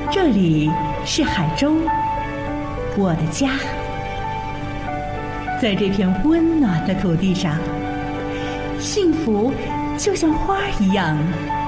这里是海州，我的家。在这片温暖的土地上，幸福就像花一样